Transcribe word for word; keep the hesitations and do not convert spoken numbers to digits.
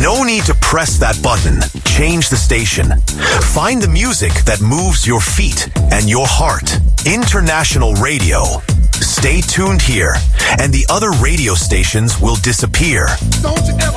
No need to press that button. Change the station. Find the music that moves your feet and your heart. International Radio. Stay tuned here, and the other radio stations will disappear. Don't you ever